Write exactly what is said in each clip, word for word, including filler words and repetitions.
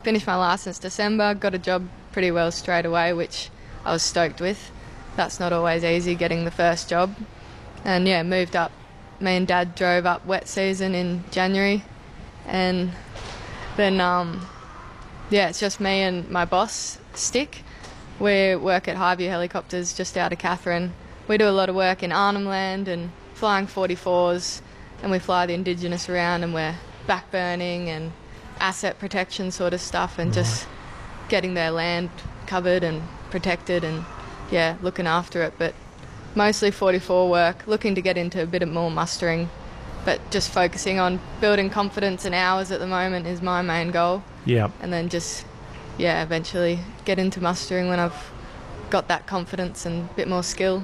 finished my licence December, got a job pretty well straight away, which I was stoked with. That's not always easy, getting the first job. And yeah, moved up. Me and Dad drove up wet season in January, and then um, yeah, it's just me and my boss, Stick. We work at Highview Helicopters just out of Katherine. We do a lot of work in Arnhem Land and flying forty-fours, and we fly the Indigenous around, and we're backburning and asset protection sort of stuff, and just getting their land covered and protected, and yeah, looking after it. But mostly forty-four work, looking to get into a bit of more mustering, but just focusing on building confidence and hours at the moment is my main goal. Yeah. And then just, yeah, eventually get into mustering when I've got that confidence and a bit more skill.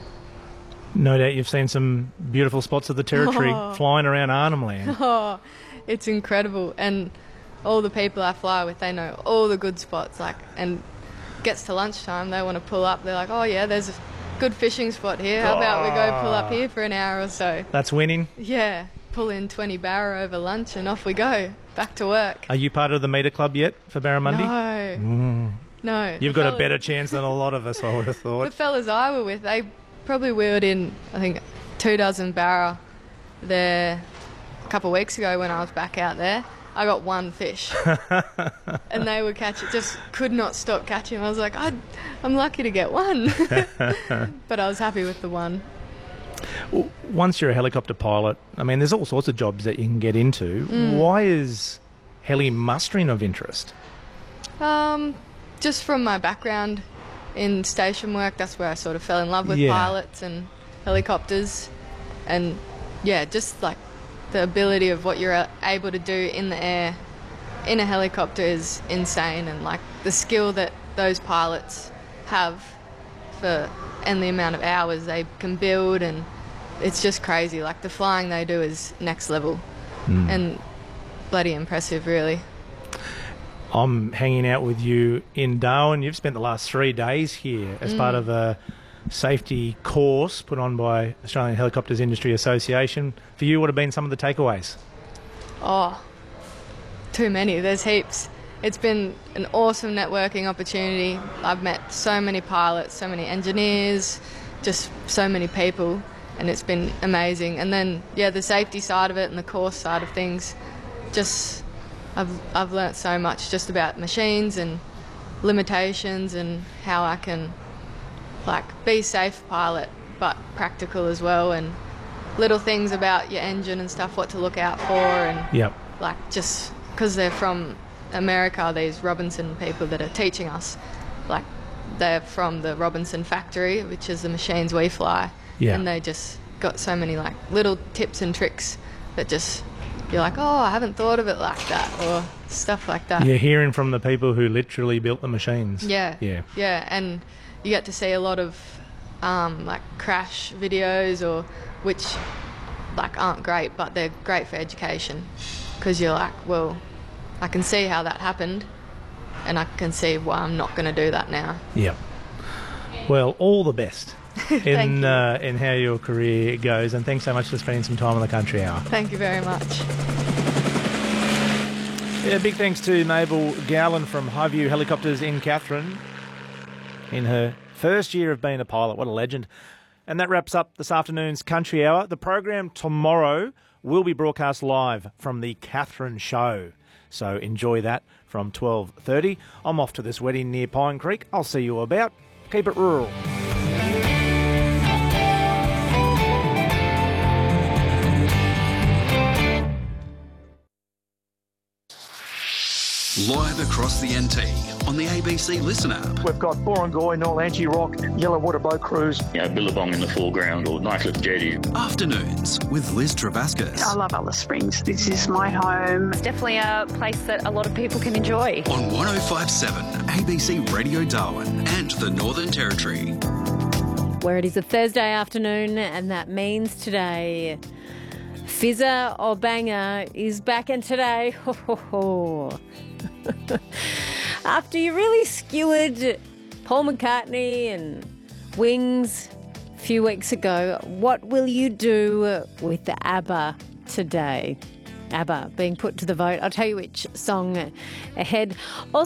No doubt you've seen some beautiful spots of the territory Oh. flying around Arnhem Land. Oh, it's incredible. And all the people I fly with, they know all the good spots. Like, and gets to lunchtime, they want to pull up. They're like, oh yeah, there's a good fishing spot here. How about we go pull up here for an hour or so? That's winning. Yeah, pull in twenty barra over lunch and off we go, back to work. Are you part of the meter club yet for Barramundi? No, Mm. no. You've The got a fellas- better chance than a lot of us, I would have The thought. fellas I were with, they probably wheeled in, I think, two dozen barra there a couple of weeks ago when I was back out there. I got one fish, and they were catching, just could not stop catching. I was like, I, I'm lucky to get one, but I was happy with the one. Well, once you're a helicopter pilot, I mean, there's all sorts of jobs that you can get into. Mm. Why is heli mustering of interest? Um, just from my background in station work, that's where I sort of fell in love with Yeah. pilots and helicopters, and yeah, just like the ability of what you're able to do in the air in a helicopter is insane, and like the skill that those pilots have for and the amount of hours they can build, and it's just crazy. Like the flying they do is next level and bloody impressive, really. I'm hanging out with you in Darwin. You've spent the last three days here as part of a safety course put on by Australian Helicopters Industry Association. For you, what have been some of the takeaways? Oh, too many. There's heaps. It's been an awesome networking opportunity. I've met so many pilots, so many engineers, just so many people, and it's been amazing. And then, yeah, the safety side of it and the course side of things, just I've I've learnt so much just about machines and limitations and how I can like be safe pilot but practical as well, and little things about your engine and stuff, what to look out for, and Yep. like just because they're from America, these Robinson people that are teaching us, like they're from the Robinson factory, which is the machines we fly. Yeah. And they just got so many like little tips and tricks that just you're like, oh, I haven't thought of it like that, or stuff like that. You're hearing from the people who literally built the machines. Yeah. Yeah. Yeah, and you get to see a lot of um, like crash videos, or which like aren't great, but they're great for education, because you're like, well, I can see how that happened, and I can see why I'm not going to do that now. Yep. Well, all the best Thank in you. uh, in how your career goes, and thanks so much for spending some time on the Country Hour. Thank you very much. Yeah, big thanks to Mabel Gowland from Highview Helicopters in Katherine in her first year of being a pilot. What a legend. And that wraps up this afternoon's Country Hour. The program tomorrow will be broadcast live from the Katherine Show, so enjoy that from twelve thirty. I'm off to this wedding near Pine Creek. I'll see you about. Keep it rural. Live across the N T on the A B C Listen app. We've got Borongoy, Norlanchi Rock, Yellowwater Boat Cruise. You know, Billabong in the foreground or Knifeflip Jetty. Afternoons with Liz Travascus I love Alice Springs. This is my home. It's definitely a place that a lot of people can enjoy. on one oh five point seven A B C Radio Darwin and the Northern Territory. Where it is a Thursday afternoon, and that means today Fizzer or Banger is back in today. Ho, ho, ho. After you really skewered Paul McCartney and Wings a few weeks ago, what will you do with the ABBA today? ABBA being put to the vote. I'll tell you which song ahead. Also,